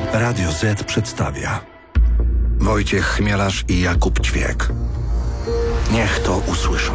Radio Z przedstawia Wojciech Chmielarz i Jakub Ćwiek. Niech to usłyszą.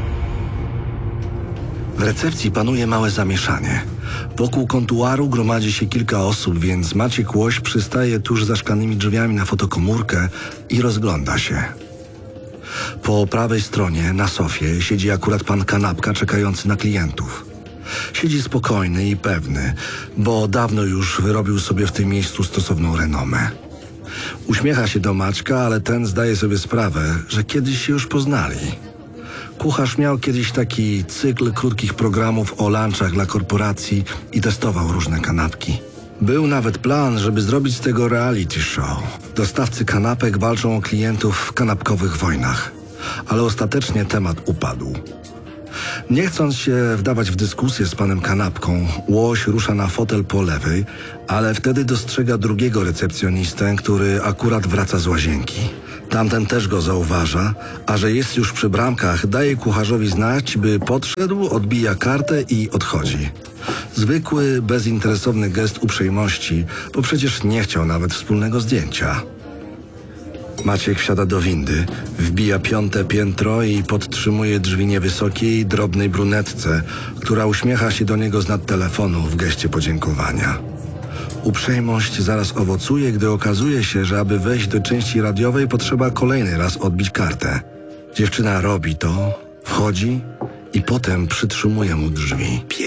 W recepcji panuje małe zamieszanie. Wokół kontuaru gromadzi się kilka osób, więc Maciek Łoś przystaje tuż za szklanymi drzwiami na fotokomórkę i rozgląda się. Po prawej stronie, na sofie, siedzi akurat pan Kanapka czekający na klientów. Siedzi spokojny i pewny, bo dawno już wyrobił sobie w tym miejscu stosowną renomę. Uśmiecha się do Maćka, ale ten zdaje sobie sprawę, że kiedyś się już poznali. Kucharz miał kiedyś taki cykl krótkich programów o lunchach dla korporacji i testował różne kanapki. Był nawet plan, żeby zrobić z tego reality show. Dostawcy kanapek walczą o klientów w kanapkowych wojnach. Ale ostatecznie temat upadł. Nie chcąc się wdawać w dyskusję z panem Kanapką, Łoś rusza na fotel po lewej, ale wtedy dostrzega drugiego recepcjonistę, który akurat wraca z łazienki. Tamten też go zauważa, a że jest już przy bramkach, daje kucharzowi znać, by podszedł, odbija kartę i odchodzi. Zwykły, bezinteresowny gest uprzejmości, bo przecież nie chciał nawet wspólnego zdjęcia. Maciek wsiada do windy, wbija 5. piętro i podtrzymuje drzwi niewysokiej, drobnej brunetce, która uśmiecha się do niego z nad telefonu w geście podziękowania. Uprzejmość zaraz owocuje, gdy okazuje się, że aby wejść do części radiowej, potrzeba kolejny raz odbić kartę. Dziewczyna robi to, wchodzi i potem przytrzymuje mu drzwi.